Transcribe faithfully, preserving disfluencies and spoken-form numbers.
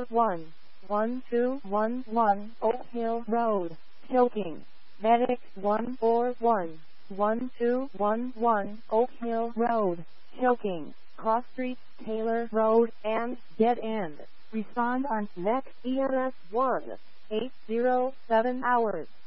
one, one two one one Oak Hill Road, Choking. Medic one four one, one two one one Oak Hill Road, Choking. Cross Street, Taylor Road, and Dead End. Respond on next E M S one, eight zero seven hours.